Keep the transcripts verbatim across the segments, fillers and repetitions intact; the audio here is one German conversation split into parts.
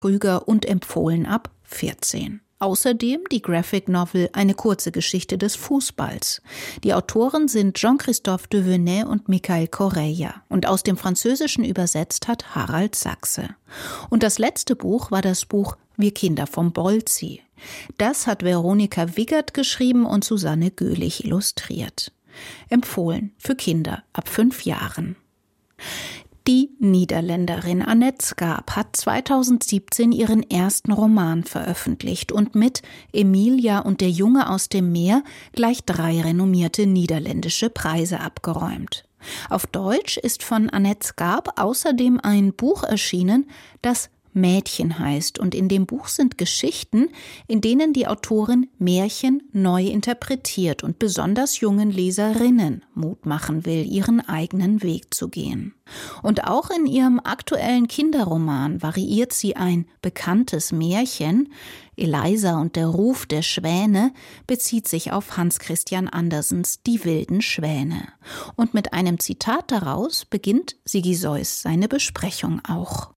Krüger und empfohlen ab vierzehn. Außerdem die Graphic Novel Eine kurze Geschichte des Fußballs. Die Autoren sind Jean-Christophe Devenet und Michael Correia und aus dem Französischen übersetzt hat Harald Sachse. Und das letzte Buch war das Buch Wir Kinder vom Bolzi. Das hat Veronika Wiggert geschrieben und Susanne Göhlich illustriert. Empfohlen für Kinder ab fünf Jahren. Die Niederländerin Annette Schaap hat zweitausendsiebzehn ihren ersten Roman veröffentlicht und mit Emilia und der Junge aus dem Meer gleich drei renommierte niederländische Preise abgeräumt. Auf Deutsch ist von Annette Schaap außerdem ein Buch erschienen, das Mädchen heißt, und in dem Buch sind Geschichten, in denen die Autorin Märchen neu interpretiert und besonders jungen Leserinnen Mut machen will, ihren eigenen Weg zu gehen. Und auch in ihrem aktuellen Kinderroman variiert sie ein bekanntes Märchen, Eliza und der Ruf der Schwäne, bezieht sich auf Hans Christian Andersens Die wilden Schwäne. Und mit einem Zitat daraus beginnt Sigi Seuss seine Besprechung auch.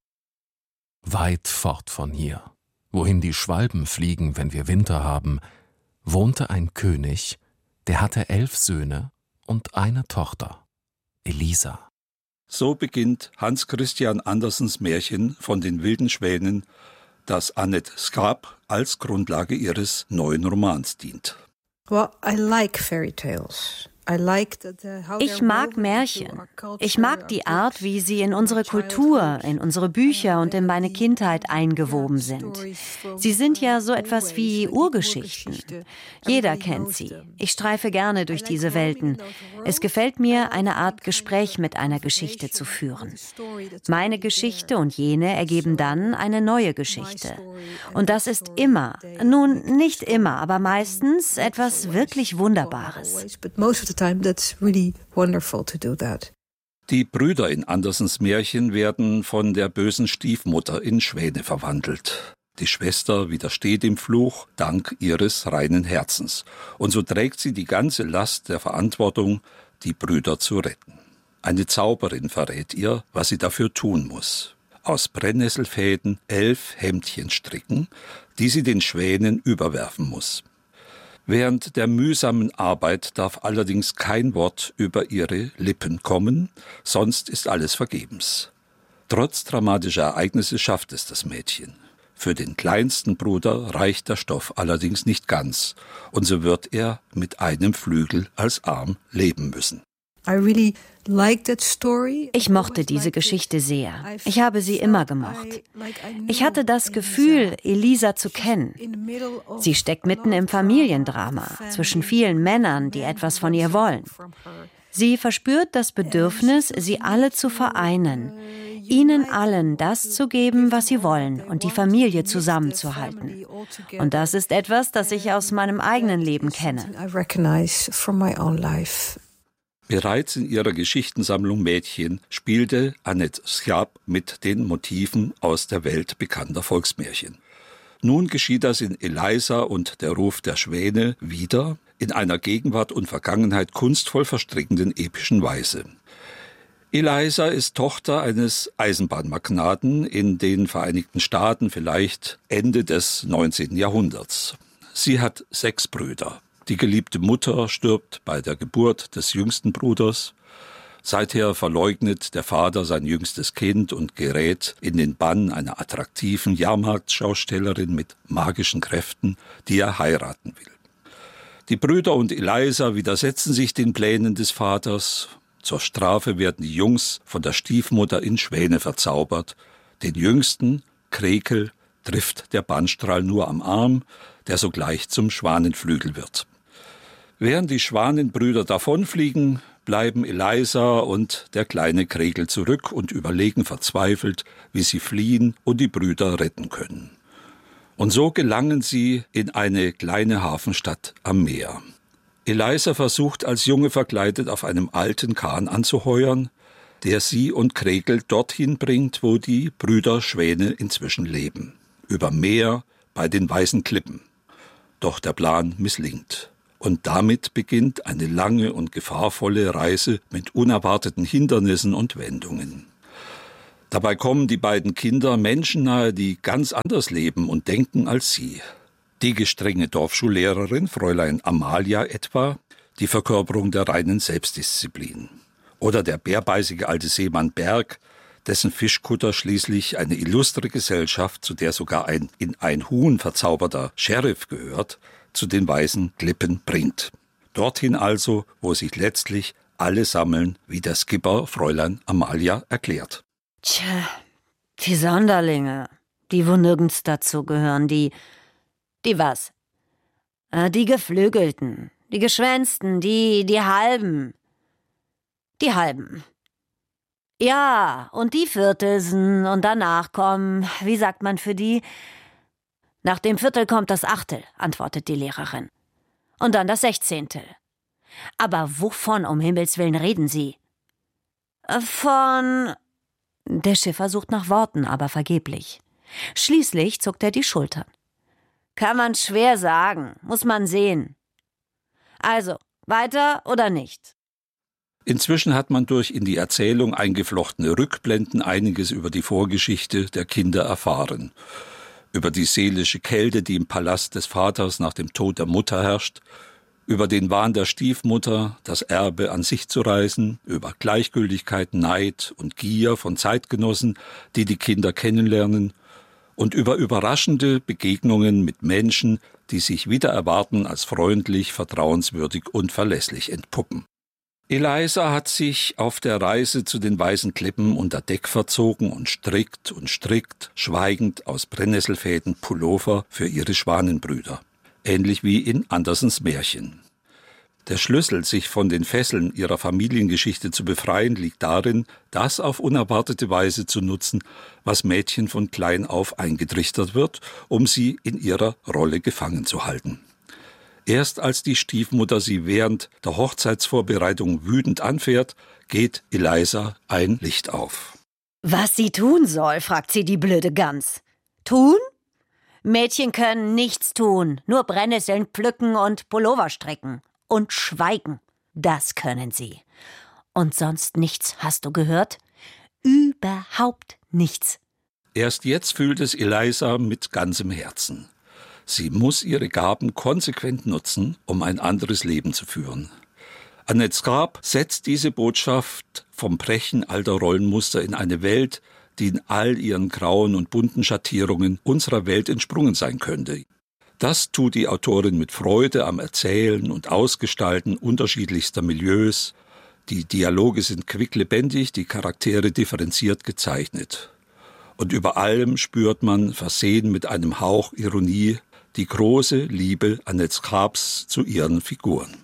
Weit fort von hier, wohin die Schwalben fliegen, wenn wir Winter haben, wohnte ein König, der hatte elf Söhne und eine Tochter, Elisa. So beginnt Hans Christian Andersens Märchen von den wilden Schwänen, das Annette Schaap als Grundlage ihres neuen Romans dient. Well, I like fairy tales. Ich mag Märchen. Ich mag die Art, wie sie in unsere Kultur, in unsere Bücher und in meine Kindheit eingewoben sind. Sie sind ja so etwas wie Urgeschichten. Jeder kennt sie. Ich streife gerne durch diese Welten. Es gefällt mir, eine Art Gespräch mit einer Geschichte zu führen. Meine Geschichte und jene ergeben dann eine neue Geschichte. Und das ist immer, nun nicht immer, aber meistens etwas wirklich Wunderbares. Time that's really wonderful to do that. Die Brüder in Andersens Märchen werden von der bösen Stiefmutter in Schwäne verwandelt. Die Schwester widersteht dem Fluch dank ihres reinen Herzens. Und so trägt sie die ganze Last der Verantwortung, die Brüder zu retten. Eine Zauberin verrät ihr, was sie dafür tun muss. Aus Brennnesselfäden elf Hemdchen stricken, die sie den Schwänen überwerfen muss. Während der mühsamen Arbeit darf allerdings kein Wort über ihre Lippen kommen, sonst ist alles vergebens. Trotz dramatischer Ereignisse schafft es das Mädchen. Für den kleinsten Bruder reicht der Stoff allerdings nicht ganz, und so wird er mit einem Flügel als Arm leben müssen. Ich mochte diese Geschichte sehr. Ich habe sie immer gemocht. Ich hatte das Gefühl, Elisa zu kennen. Sie steckt mitten im Familiendrama, zwischen vielen Männern, die etwas von ihr wollen. Sie verspürt das Bedürfnis, sie alle zu vereinen, ihnen allen das zu geben, was sie wollen und die Familie zusammenzuhalten. Und das ist etwas, das ich aus meinem eigenen Leben kenne. Bereits in ihrer Geschichtensammlung Mädchen spielte Annette Schaap mit den Motiven aus der Welt bekannter Volksmärchen. Nun geschieht das in Eliza und der Ruf der Schwäne wieder in einer Gegenwart und Vergangenheit kunstvoll verstrickenden epischen Weise. Eliza ist Tochter eines Eisenbahnmagnaten in den Vereinigten Staaten, vielleicht Ende des neunzehnten Jahrhunderts. Sie hat sechs Brüder. Die geliebte Mutter stirbt bei der Geburt des jüngsten Bruders. Seither verleugnet der Vater sein jüngstes Kind und gerät in den Bann einer attraktiven Jahrmarktschaustellerin mit magischen Kräften, die er heiraten will. Die Brüder und Eliza widersetzen sich den Plänen des Vaters. Zur Strafe werden die Jungs von der Stiefmutter in Schwäne verzaubert. Den jüngsten, Krekel, trifft der Bannstrahl nur am Arm, der sogleich zum Schwanenflügel wird. Während die Schwanenbrüder davonfliegen, bleiben Eliza und der kleine Krekel zurück und überlegen verzweifelt, wie sie fliehen und die Brüder retten können. Und so gelangen sie in eine kleine Hafenstadt am Meer. Eliza versucht als Junge verkleidet auf einem alten Kahn anzuheuern, der sie und Krekel dorthin bringt, wo die Brüder Schwäne inzwischen leben. Über Meer bei den weißen Klippen. Doch der Plan misslingt. Und damit beginnt eine lange und gefahrvolle Reise mit unerwarteten Hindernissen und Wendungen. Dabei kommen die beiden Kinder Menschen nahe, die ganz anders leben und denken als sie. Die gestrenge Dorfschullehrerin, Fräulein Amalia etwa, die Verkörperung der reinen Selbstdisziplin. Oder der bärbeißige alte Seemann Berg, dessen Fischkutter schließlich eine illustre Gesellschaft, zu der sogar ein in ein Huhn verzauberter Sheriff gehört, zu den weißen Klippen bringt. Dorthin also, wo sich letztlich alle sammeln, wie der Skipper Fräulein Amalia erklärt. Tja, die Sonderlinge, die wo nirgends dazu gehören, die, die was? Äh, die Geflügelten, die Geschwänzten, die, die Halben. Die Halben. Ja, und die Viertelsen und danach kommen, wie sagt man für die? Nach dem Viertel kommt das Achtel, antwortet die Lehrerin. Und dann das Sechzehntel. Aber wovon um Himmels Willen reden Sie? Von... Der Schiffer sucht nach Worten, aber vergeblich. Schließlich zuckt er die Schultern. Kann man schwer sagen, muss man sehen. Also, weiter oder nicht? Inzwischen hat man durch in die Erzählung eingeflochtene Rückblenden einiges über die Vorgeschichte der Kinder erfahren. Über die seelische Kälte, die im Palast des Vaters nach dem Tod der Mutter herrscht, über den Wahn der Stiefmutter, das Erbe an sich zu reißen, über Gleichgültigkeit, Neid und Gier von Zeitgenossen, die die Kinder kennenlernen, und über überraschende Begegnungen mit Menschen, die sich wider Erwarten als freundlich, vertrauenswürdig und verlässlich entpuppen. Eliza hat sich auf der Reise zu den weißen Klippen unter Deck verzogen und strickt und strickt, schweigend aus Brennnesselfäden Pullover für ihre Schwanenbrüder. Ähnlich wie in Andersens Märchen. Der Schlüssel, sich von den Fesseln ihrer Familiengeschichte zu befreien, liegt darin, das auf unerwartete Weise zu nutzen, was Mädchen von klein auf eingetrichtert wird, um sie in ihrer Rolle gefangen zu halten. Erst als die Stiefmutter sie während der Hochzeitsvorbereitung wütend anfährt, geht Eliza ein Licht auf. Was sie tun soll, fragt sie die blöde Gans. Tun? Mädchen können nichts tun, nur Brennnesseln pflücken und Pullover stricken. Und schweigen, das können sie. Und sonst nichts, hast du gehört? Überhaupt nichts. Erst jetzt fühlt es Eliza mit ganzem Herzen. Sie muss ihre Gaben konsequent nutzen, um ein anderes Leben zu führen. Annette Scarpe setzt diese Botschaft vom Brechen alter Rollenmuster in eine Welt, die in all ihren grauen und bunten Schattierungen unserer Welt entsprungen sein könnte. Das tut die Autorin mit Freude am Erzählen und Ausgestalten unterschiedlichster Milieus. Die Dialoge sind quicklebendig, die Charaktere differenziert gezeichnet. Und über allem spürt man, versehen mit einem Hauch Ironie, die große Liebe Annette Scarpes zu ihren Figuren.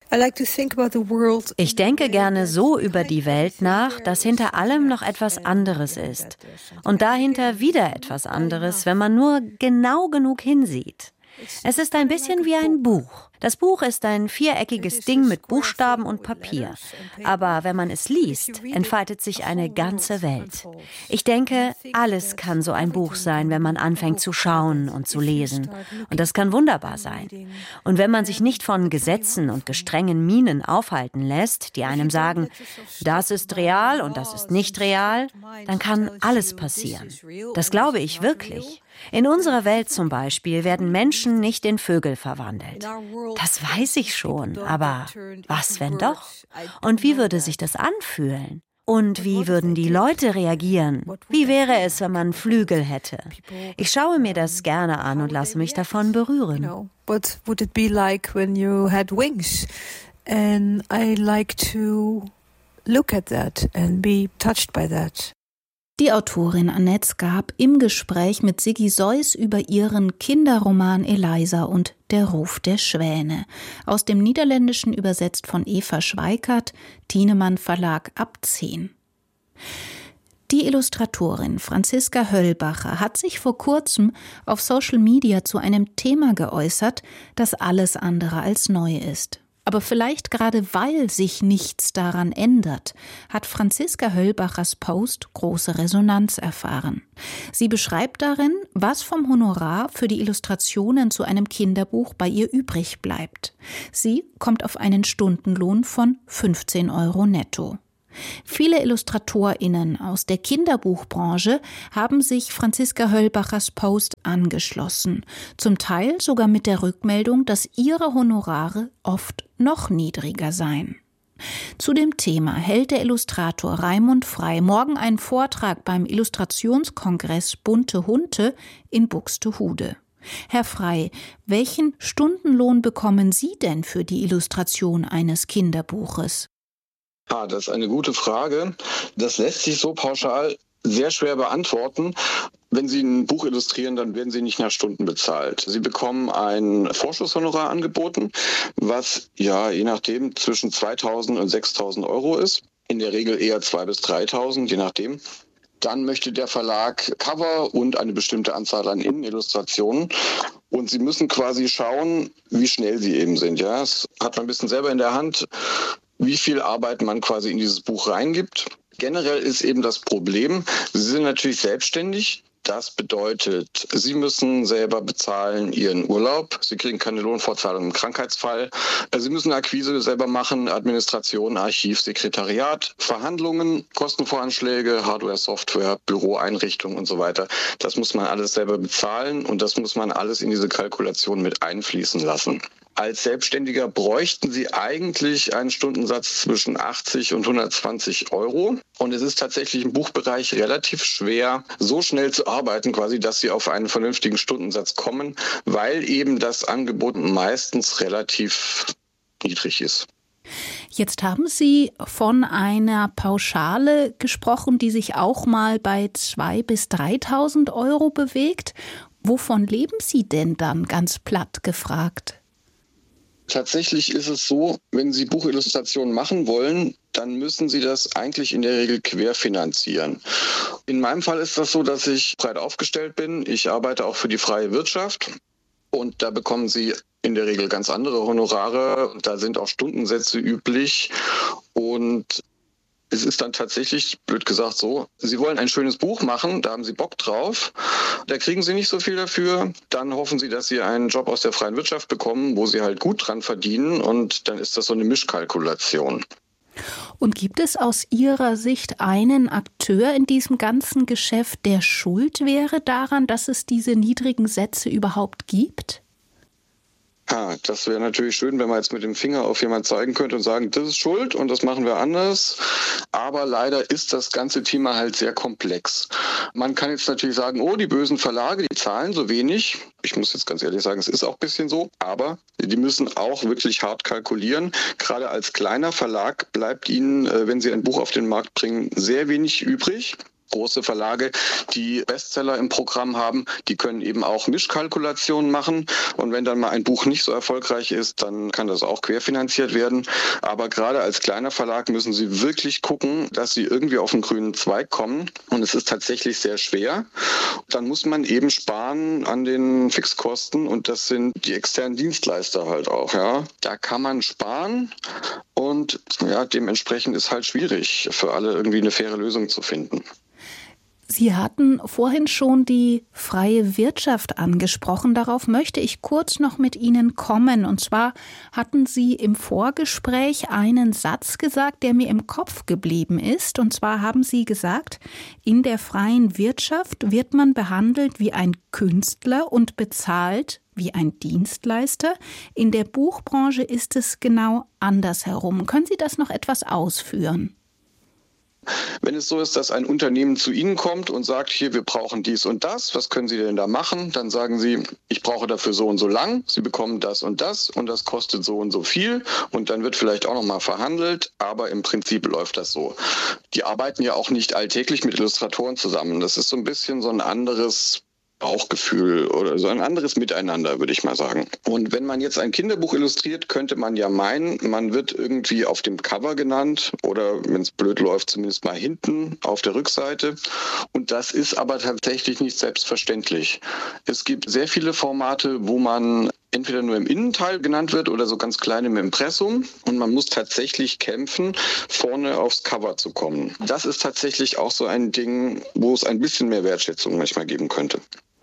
Ich denke gerne so über die Welt nach, dass hinter allem noch etwas anderes ist. Und dahinter wieder etwas anderes, wenn man nur genau genug hinsieht. Es ist ein bisschen wie ein Buch. Das Buch ist ein viereckiges Ding mit Buchstaben und Papier. Aber wenn man es liest, entfaltet sich eine ganze Welt. Ich denke, alles kann so ein Buch sein, wenn man anfängt zu schauen und zu lesen. Und das kann wunderbar sein. Und wenn man sich nicht von Gesetzen und gestrengen Mienen aufhalten lässt, die einem sagen, das ist real und das ist nicht real, dann kann alles passieren. Das glaube ich wirklich. In unserer Welt zum Beispiel werden Menschen nicht in Vögel verwandelt. Das weiß ich schon, aber was, wenn doch? Und wie würde sich das anfühlen? Und wie würden die Leute reagieren? Wie wäre es, wenn man Flügel hätte? Ich schaue mir das gerne an und lasse mich davon berühren. What would it be like when you had wings? And I like to look at that and be touched by that. Die Autorin Annette Scarpe im Gespräch mit Siggi Seuss über ihren Kinderroman Eliza und der Ruf der Schwäne. Aus dem Niederländischen übersetzt von Eva Schweikert, Thienemann Verlag ab zehn. Die Illustratorin Franziska Höllbacher hat sich vor kurzem auf Social Media zu einem Thema geäußert, das alles andere als neu ist. Aber vielleicht gerade weil sich nichts daran ändert, hat Franziska Höllbachers Post große Resonanz erfahren. Sie beschreibt darin, was vom Honorar für die Illustrationen zu einem Kinderbuch bei ihr übrig bleibt. Sie kommt auf einen Stundenlohn von fünfzehn Euro netto. Viele IllustratorInnen aus der Kinderbuchbranche haben sich Franziska Höllbachers Post angeschlossen. Zum Teil sogar mit der Rückmeldung, dass ihre Honorare oft noch niedriger seien. Zu dem Thema hält der Illustrator Raimund Frey morgen einen Vortrag beim Illustrationskongress Bunte Hunte in Buxtehude. Herr Frey, welchen Stundenlohn bekommen Sie denn für die Illustration eines Kinderbuches? Ah, das ist eine gute Frage. Das lässt sich so pauschal sehr schwer beantworten. Wenn Sie ein Buch illustrieren, dann werden Sie nicht nach Stunden bezahlt. Sie bekommen ein Vorschusshonorar angeboten, was ja je nachdem zwischen zweitausend und sechstausend Euro ist. In der Regel eher zweitausend bis dreitausend, je nachdem. Dann möchte der Verlag Cover und eine bestimmte Anzahl an Innenillustrationen. Und Sie müssen quasi schauen, wie schnell Sie eben sind. Ja, das hat man ein bisschen selber in der Hand, wie viel Arbeit man quasi in dieses Buch reingibt. Generell ist eben das Problem, Sie sind natürlich selbstständig. Das bedeutet, Sie müssen selber bezahlen Ihren Urlaub. Sie kriegen keine Lohnfortzahlung im Krankheitsfall. Sie müssen Akquise selber machen, Administration, Archiv, Sekretariat, Verhandlungen, Kostenvoranschläge, Hardware, Software, Büroeinrichtungen und so weiter. Das muss man alles selber bezahlen und das muss man alles in diese Kalkulation mit einfließen lassen. Als Selbstständiger bräuchten Sie eigentlich einen Stundensatz zwischen achtzig und hundertzwanzig Euro. Und es ist tatsächlich im Buchbereich relativ schwer, so schnell zu arbeiten, quasi, dass Sie auf einen vernünftigen Stundensatz kommen, weil eben das Angebot meistens relativ niedrig ist. Jetzt haben Sie von einer Pauschale gesprochen, die sich auch mal bei zweitausend bis dreitausend Euro bewegt. Wovon leben Sie denn dann, ganz platt gefragt? Tatsächlich ist es so, wenn Sie Buchillustrationen machen wollen, dann müssen Sie das eigentlich in der Regel querfinanzieren. In meinem Fall ist das so, dass ich breit aufgestellt bin. Ich arbeite auch für die freie Wirtschaft und da bekommen Sie in der Regel ganz andere Honorare. Da sind auch Stundensätze üblich und es ist dann tatsächlich, blöd gesagt so, Sie wollen ein schönes Buch machen, da haben Sie Bock drauf, da kriegen Sie nicht so viel dafür, dann hoffen Sie, dass Sie einen Job aus der freien Wirtschaft bekommen, wo Sie halt gut dran verdienen und dann ist das so eine Mischkalkulation. Und gibt es aus Ihrer Sicht einen Akteur in diesem ganzen Geschäft, der schuld wäre daran, dass es diese niedrigen Sätze überhaupt gibt? Ja, das wäre natürlich schön, wenn man jetzt mit dem Finger auf jemanden zeigen könnte und sagen, das ist schuld und das machen wir anders. Aber leider ist das ganze Thema halt sehr komplex. Man kann jetzt natürlich sagen, oh, die bösen Verlage, die zahlen so wenig. Ich muss jetzt ganz ehrlich sagen, es ist auch ein bisschen so. Aber die müssen auch wirklich hart kalkulieren. Gerade als kleiner Verlag bleibt ihnen, wenn sie ein Buch auf den Markt bringen, sehr wenig übrig. Große Verlage, die Bestseller im Programm haben, die können eben auch Mischkalkulationen machen. Und wenn dann mal ein Buch nicht so erfolgreich ist, dann kann das auch querfinanziert werden. Aber gerade als kleiner Verlag müssen Sie wirklich gucken, dass Sie irgendwie auf den grünen Zweig kommen. Und es ist tatsächlich sehr schwer. Dann muss man eben sparen an den Fixkosten. Und das sind die externen Dienstleister halt auch. Ja, da kann man sparen. Und ja, dementsprechend ist halt schwierig, für alle irgendwie eine faire Lösung zu finden. Sie hatten vorhin schon die freie Wirtschaft angesprochen. Darauf möchte ich kurz noch mit Ihnen kommen. Und zwar hatten Sie im Vorgespräch einen Satz gesagt, der mir im Kopf geblieben ist. Und zwar haben Sie gesagt, in der freien Wirtschaft wird man behandelt wie ein Künstler und bezahlt wie ein Dienstleister. In der Buchbranche ist es genau andersherum. Können Sie das noch etwas ausführen? Wenn es so ist, dass ein Unternehmen zu Ihnen kommt und sagt, hier, wir brauchen dies und das, was können Sie denn da machen? Dann sagen Sie, ich brauche dafür so und so lang, Sie bekommen das und das und das kostet so und so viel und dann wird vielleicht auch nochmal verhandelt, aber im Prinzip läuft das so. Die arbeiten ja auch nicht alltäglich mit Illustratoren zusammen. Das ist so ein bisschen so ein anderes Bauchgefühl oder so ein anderes Miteinander, würde ich mal sagen. Und wenn man jetzt ein Kinderbuch illustriert, könnte man ja meinen, man wird irgendwie auf dem Cover genannt oder, wenn es blöd läuft, zumindest mal hinten auf der Rückseite. Und das ist aber tatsächlich nicht selbstverständlich. Es gibt sehr viele Formate, wo man entweder nur im Innenteil genannt wird oder so ganz klein im Impressum. Und man muss tatsächlich kämpfen, vorne aufs Cover zu kommen. Das ist tatsächlich auch so ein Ding, wo es ein bisschen mehr Wertschätzung manchmal geben könnte.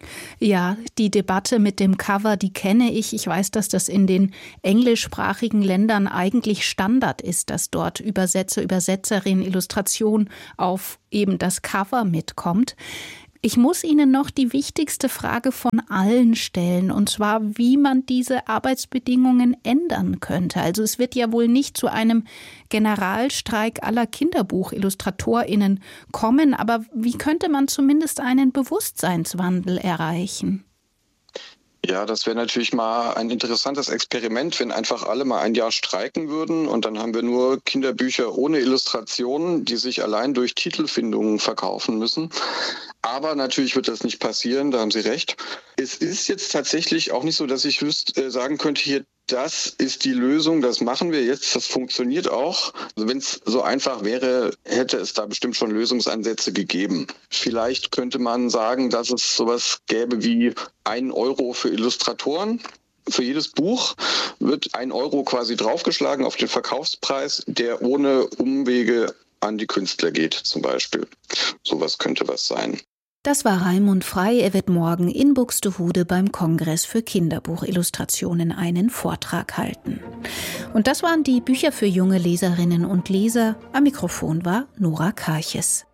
Ja, die Debatte mit dem Cover, die kenne ich. Ich weiß, dass das in den englischsprachigen Ländern eigentlich Standard ist, dass dort Übersetzer, Übersetzerin, Illustration auf eben das Cover mitkommt. Ich muss Ihnen noch die wichtigste Frage von allen stellen, und zwar, wie man diese Arbeitsbedingungen ändern könnte. Also es wird ja wohl nicht zu einem Generalstreik aller KinderbuchillustratorInnen kommen, aber wie könnte man zumindest einen Bewusstseinswandel erreichen? Ja, das wäre natürlich mal ein interessantes Experiment, wenn einfach alle mal ein Jahr streiken würden und dann haben wir nur Kinderbücher ohne Illustrationen, die sich allein durch Titelfindungen verkaufen müssen. Aber natürlich wird das nicht passieren, da haben Sie recht. Es ist jetzt tatsächlich auch nicht so, dass ich wüsste, äh, sagen könnte, hier, das ist die Lösung, das machen wir jetzt, das funktioniert auch. Also wenn es so einfach wäre, hätte es da bestimmt schon Lösungsansätze gegeben. Vielleicht könnte man sagen, dass es sowas gäbe wie ein Euro für Illustratoren. Für jedes Buch wird ein Euro quasi draufgeschlagen auf den Verkaufspreis, der ohne Umwege an die Künstler geht zum Beispiel. Sowas könnte was sein. Das war Raimund Frey. Er wird morgen in Buxtehude beim Kongress für Kinderbuchillustrationen einen Vortrag halten. Und das waren die Bücher für junge Leserinnen und Leser. Am Mikrofon war Nora Karches.